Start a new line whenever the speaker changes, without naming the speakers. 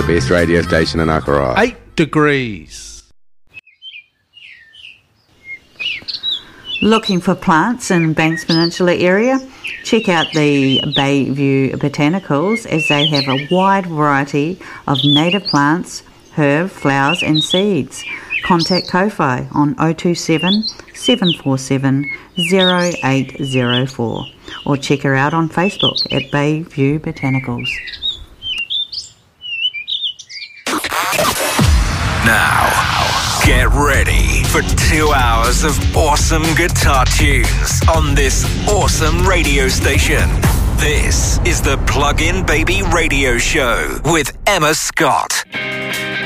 best radio station in Akaroa.
8 degrees.
Looking for plants in Banks Peninsula area? Check out the Bayview Botanicals, as they have a wide variety of native plants, herb, flowers and seeds. Contact Ko-Fi on 027 747 0804 or check her out on Facebook at Bayview Botanicals.
Now, get ready for 2 hours of awesome guitar tunes on this awesome radio station. This is the Plug-in Baby Radio Show with Emma Scott.